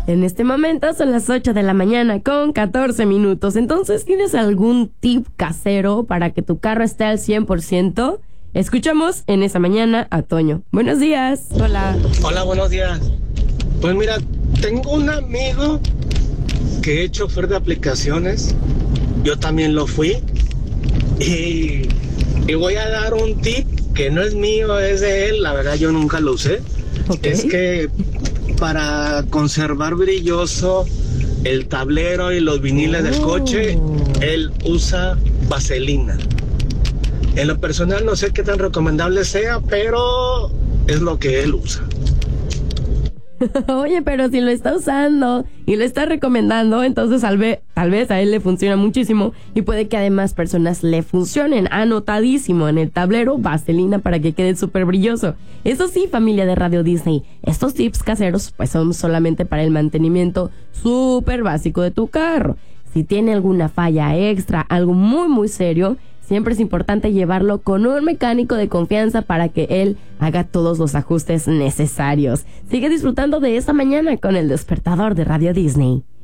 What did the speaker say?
En este momento son las 8 de la mañana con 14 minutos. Entonces, ¿tienes algún tip casero para que tu carro esté al 100%? Escuchamos en esa mañana a Toño. Buenos días. Hola. Hola, buenos días. Pues mira, tengo un amigo que es chofer de aplicaciones. Yo también lo fui. Y voy a dar un tip que no es mío, es de él. La verdad, yo nunca lo usé. Okay. Es que para conservar brilloso el tablero y los viniles del coche, él usa vaselina. En lo personal no sé qué tan recomendable sea, pero es lo que él usa. Oye, pero si lo está usando y lo está recomendando, entonces tal vez a él le funciona muchísimo y puede que además personas le funcionen. Anotadísimo en el tablero, vaselina para que quede súper brilloso. Eso sí, familia de Radio Disney, estos tips caseros pues son solamente para el mantenimiento súper básico de tu carro. Si tiene alguna falla extra, algo muy muy serio, siempre es importante llevarlo con un mecánico de confianza para que él haga todos los ajustes necesarios. Sigue disfrutando de esta mañana con el despertador de Radio Disney.